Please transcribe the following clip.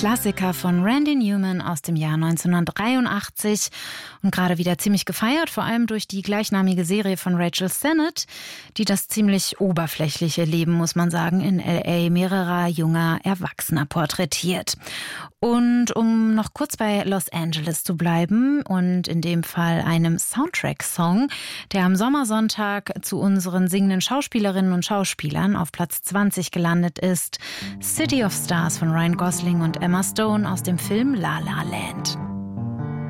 Klassiker von Randy Newman aus dem Jahr 1983 und gerade wieder ziemlich gefeiert, vor allem durch die gleichnamige Serie von Rachel Sennett, die das ziemlich oberflächliche Leben, muss man sagen, in L.A. mehrerer junger Erwachsener porträtiert. Und um noch kurz bei Los Angeles zu bleiben und in dem Fall einem Soundtrack-Song, der am Sommersonntag zu unseren singenden Schauspielerinnen und Schauspielern auf Platz 20 gelandet ist, City of Stars von Ryan Gosling und Emma Stone aus dem Film La La Land.